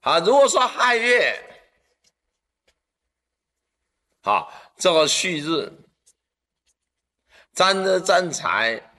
好，如果说亥月，好，这个戌日，占日占财，